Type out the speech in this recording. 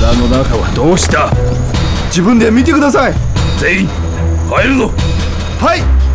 腹の中はどうした？ 自分で見てください。 全員入るぞ。 はい。